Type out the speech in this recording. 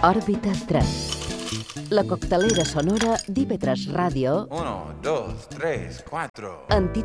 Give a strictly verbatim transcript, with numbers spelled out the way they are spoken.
Òrbita tres. La coctelera sonora d'I P tres Ràdio. Uno, dos, tres, cuatro. En